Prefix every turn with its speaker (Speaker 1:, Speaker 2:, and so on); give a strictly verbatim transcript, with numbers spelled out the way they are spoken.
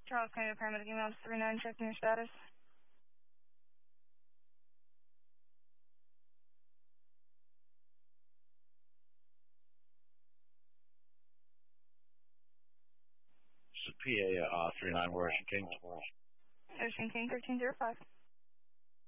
Speaker 1: Charles County Paramedic email three nine, checking your status.
Speaker 2: This is P A uh, three nine, where Ocean King.
Speaker 1: Ocean King thirteen zero five.